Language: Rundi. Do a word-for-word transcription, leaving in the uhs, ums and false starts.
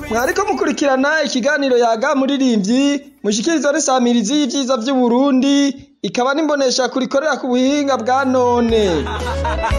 mwariko mukurikirana ikiganiro Yaga Muririmbyi mushikirizwa n'isamirizi y'ivyiza vy'Uburundi ikaba n'imbonesha kurikorera ku buhinga bwa none.